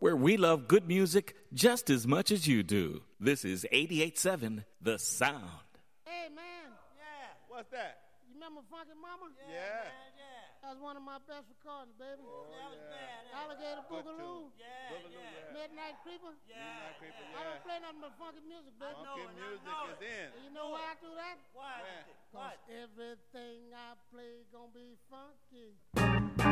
where we love good music just as much as you do. This is 88.7 The Sound. Hey, man. Yeah. What's that? You remember Funky Mama? Yeah. Man, that was one of my best recordings, baby. Oh, that was yeah. bad. Alligator Boogaloo. Yeah. Midnight Creeper. Midnight Creeper, I don't play nothing but funky music, baby. Funky music is in. And you know why I do that? Why? Because everything I play gonna be funky.